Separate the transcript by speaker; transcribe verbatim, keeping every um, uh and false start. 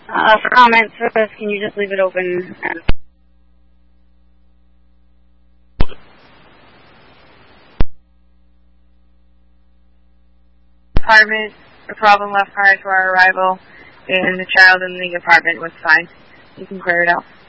Speaker 1: Uh, for comments, first, can you just leave it open?
Speaker 2: Apartment, the problem left prior to our arrival, and the child in the apartment was fine. You can clear it out.